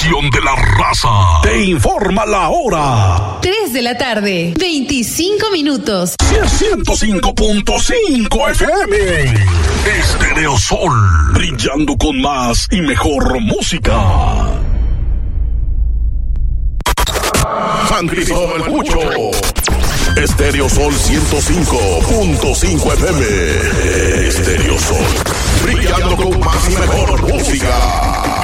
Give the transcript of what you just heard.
estación de la raza. Te informa la hora. 3 de la tarde, 25 minutos. 105.5 FM. Estéreo Sol. Brillando con más y mejor música. San Cristóbal Pucho. Estéreo Sol 105.5 FM. Estéreo Sol. Brillando con más y mejor música.